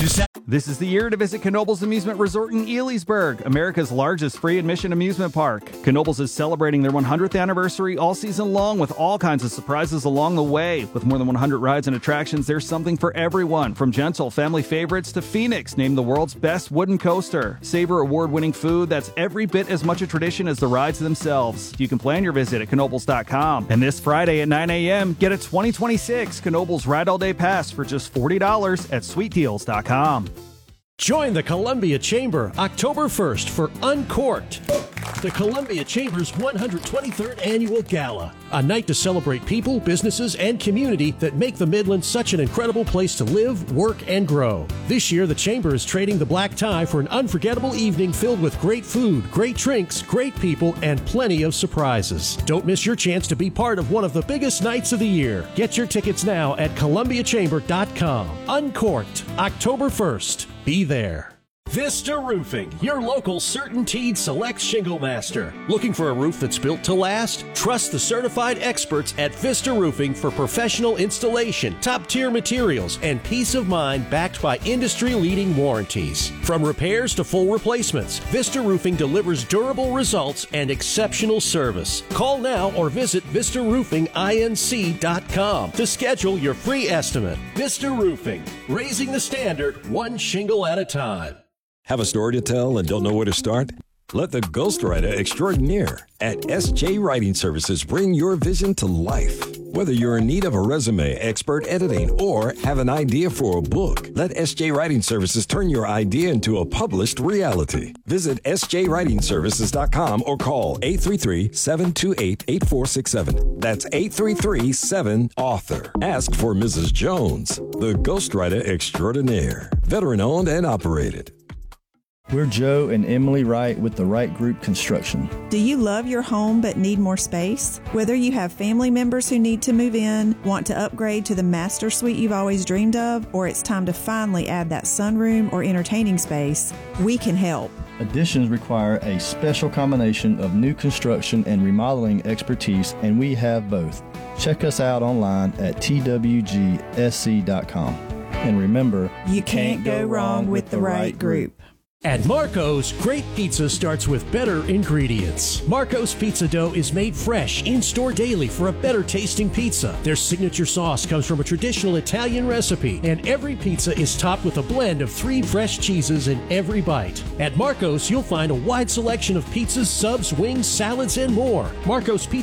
This is the year to visit Knoebels Amusement Resort in Elysburg, America's largest free admission amusement park. Knoebels is celebrating their 100th anniversary all season long with all kinds of surprises along the way. With more than 100 rides and attractions, there's something for everyone, from gentle family favorites to Phoenix, named the world's best wooden coaster. Savor award-winning food that's every bit as much a tradition as the rides themselves. You can plan your visit at Knoebels.com. And this Friday at 9 a.m., get a 2026 Knoebels Ride All Day Pass for just $40 at SweetDeals.com. Join the Columbia Chamber October 1st for Uncorked, the Columbia Chamber's 123rd Annual Gala, a night to celebrate people, businesses, and community that make the Midlands such an incredible place to live, work, and grow. This year, the Chamber is trading the black tie for an unforgettable evening filled with great food, great drinks, great people, and plenty of surprises. Don't miss your chance to be part of one of the biggest nights of the year. Get your tickets now at ColumbiaChamber.com. Uncorked, October 1st. Be there. Vista Roofing, your local CertainTeed Select Shingle Master. Looking for a roof that's built to last? Trust the certified experts at Vista Roofing for professional installation, top-tier materials, and peace of mind backed by industry-leading warranties. From repairs to full replacements, Vista Roofing delivers durable results and exceptional service. Call now or visit VistaRoofingINC.com to schedule your free estimate. Vista Roofing, raising the standard one shingle at a time. Have a story to tell and don't know where to start? Let the ghostwriter extraordinaire at SJ Writing Services bring your vision to life. Whether you're in need of a resume, expert editing, or have an idea for a book, let SJ Writing Services turn your idea into a published reality. Visit sjwritingservices.com or call 833-728-8467. That's 833-7-AUTHOR. Ask for Mrs. Jones, the ghostwriter extraordinaire. Veteran-owned and operated. We're Joe and Emily Wright with the Wright Group Construction. Do you love your home but need more space? Whether you have family members who need to move in, want to upgrade to the master suite you've always dreamed of, or it's time to finally add that sunroom or entertaining space, we can help. Additions require a special combination of new construction and remodeling expertise, and we have both. Check us out online at twgsc.com. And remember, you can't go wrong with the Wright Group. At Marco's, great pizza starts with better ingredients. Marco's pizza dough is made fresh, in-store daily for a better tasting pizza. Their signature sauce comes from a traditional Italian recipe, and every pizza is topped with a blend of 3 fresh cheeses in every bite. At Marco's, you'll find a wide selection of pizzas, subs, wings, salads, and more. Marco's Pizza